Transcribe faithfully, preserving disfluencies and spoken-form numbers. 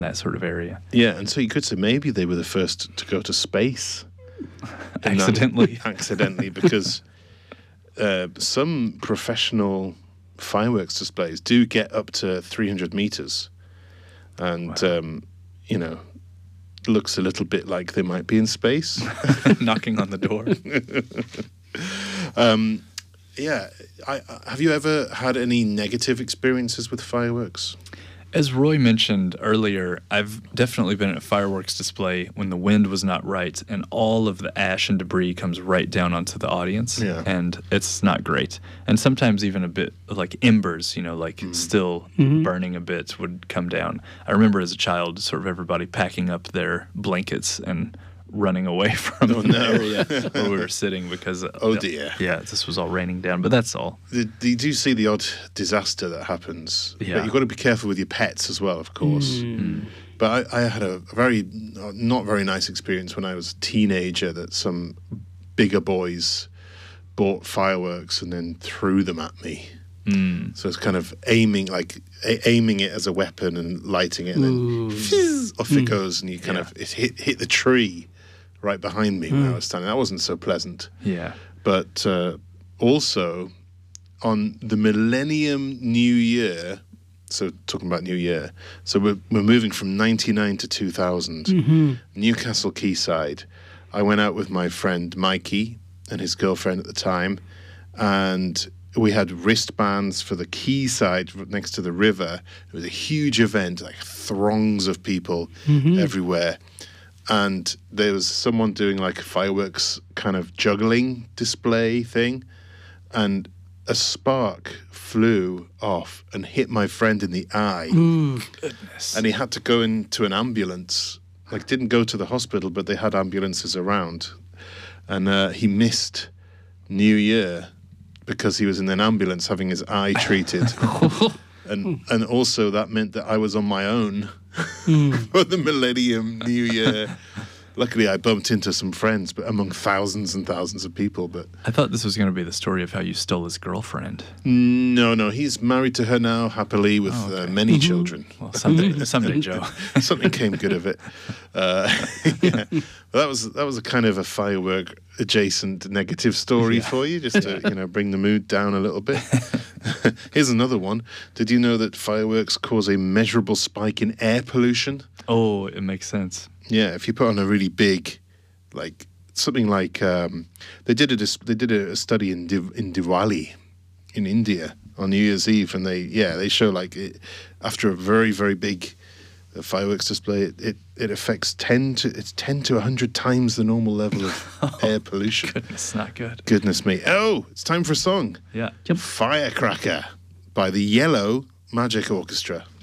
that sort of area. Yeah, and so you could say maybe they were the first to go to space. Accidentally. That, accidentally, because uh, some professional fireworks displays do get up to three hundred meters. And, wow. um, you know, looks a little bit like they might be in space. Knocking on the door. um, yeah. I, I, have you ever had any negative experiences with fireworks? As Roy mentioned earlier, I've definitely been at a fireworks display when the wind was not right and all of the ash and debris comes right down onto the audience. Yeah. And it's not great. And sometimes even a bit like embers, you know, like mm. still mm-hmm. burning a bit would come down. I remember as a child, sort of everybody packing up their blankets and running away from oh, the no. area where we were sitting because oh dear yeah this was all raining down, but that's all. You do see the odd disaster that happens, yeah. but you've got to be careful with your pets as well, of course. Mm. But I, I had a very not very nice experience when I was a teenager that some bigger boys bought fireworks and then threw them at me. Mm. So it's kind of aiming like a- aiming it as a weapon and lighting it and Ooh. then fizz, off Mm. it goes, and you kind yeah. of it hit hit the tree right behind me Mm. where I was standing. That wasn't so pleasant. Yeah. But uh, also on the Millennium New Year, so talking about New Year, so we're we're moving from ninety-nine to two thousand, Mm-hmm. Newcastle Quayside. I went out with my friend Mikey and his girlfriend at the time, and we had wristbands for the quayside next to the river. It was a huge event, like throngs of people Mm-hmm. everywhere. And there was someone doing like a fireworks kind of juggling display thing. And a spark flew off and hit my friend in the eye. Ooh. Goodness. And he had to go into an ambulance. Like, didn't go to the hospital, but they had ambulances around. And uh, he missed New Year because he was in an ambulance having his eye treated. and and also that meant that I was on my own for the Millennium New Year. Luckily, I bumped into some friends, but among thousands and thousands of people. But I thought this was going to be the story of how you stole his girlfriend. no, no, he's married to her now, happily, with Oh, okay. uh, many Mm-hmm. children. Well, someday, someday, Joe. Something came good of it. Uh, yeah. Well, that was that was a kind of a firework adjacent negative story Yeah. for you, just to you know bring the mood down a little bit. Here's another one. Did you know that fireworks cause a measurable spike in air pollution? Oh, it makes sense. Yeah, if you put on a really big, like something like um, they did a dis- they did a, a study in Div- in Diwali, in India on New Year's Eve, and they yeah they show like it, after a very very big uh, fireworks display, it, it it affects ten to it's ten to a hundred times the normal level of air pollution. Goodness, not good. Goodness me! Oh, it's time for a song. Yeah. Firecracker by the Yellow Magic Orchestra.